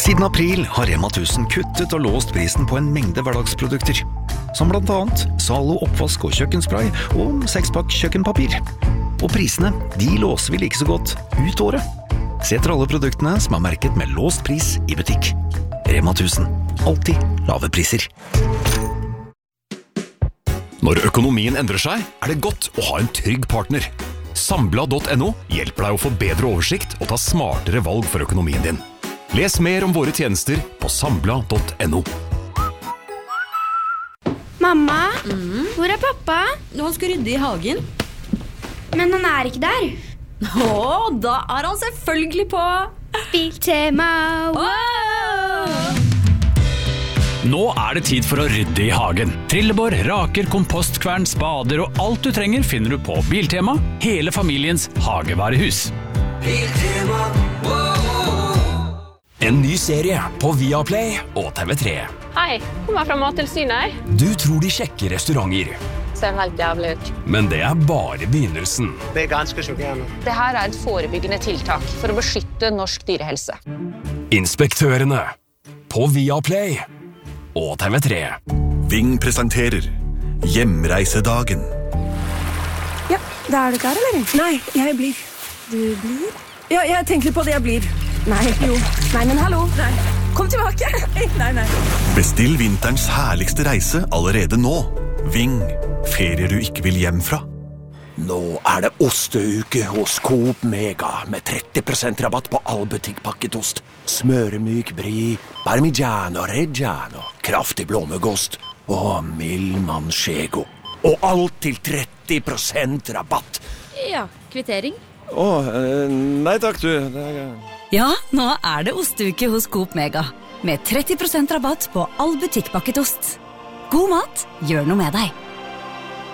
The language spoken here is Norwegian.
Siden april har Rema 1000 kuttet og låst prisen på en mengde hverdagsprodukter, som blant annet Zalo oppvask og kjøkkenspray og 6-pakk kjøkkenpapir. Og prisene, de låser vi like så godt ut året. Se etter alle produktene som er merket med låst pris i butikk. Rema 1000. Alltid lave priser. Når økonomien endrer seg, det godt å ha en trygg partner. Sambla.no hjelper deg å få bedre oversikt og ta smartere valg for økonomien din. Les mer om våre tjenester på sambla.no. Mamma, hvor pappa? Han skal rydde i hagen. Men han er ikke der. Da er han selvfølgelig på Biltema. Nå det tid for å rydde i hagen. Trillebår, raker, kompostkvern, spader og alt du trenger finner du på Biltema, hele familiens hagevarehus. Biltema. En ny serie på Viaplay og TV3. Hei, kommer fra Mattilsynet. Du tror de sjekker restauranter. Ser helt jævlig ut. Men det bare begynnelsen. Det ganske sjokkerende. Det her et forebyggende tiltak for å beskytte norsk dyrehelse. Inspektørene på Viaplay og TV3. Ving presenterer Hjemreisedagen. Ja, da du klar, eller? Nei, jeg blir. Du blir? Ja, jeg tenker på det jeg blir. Nei, jo. Nei, men hallo. Nei. Kom tilbake. Nei. Bestill vinterens herligste reise allerede nå. Ving. Ferier du ikke vil hjem fra. Nå det osteuke hos Coop Mega med 30% rabatt på all butikkpakket ost. Smøremyk brie, parmigiano reggiano, kraftig blåmuggost og mild manchego. Og alt til 30% rabatt. Ja, kvittering. Nei takk du. Ja, nå det osteuke hos Coop Mega med 30% rabatt på all butikkpakket ost. God mat, gjør noe med deg.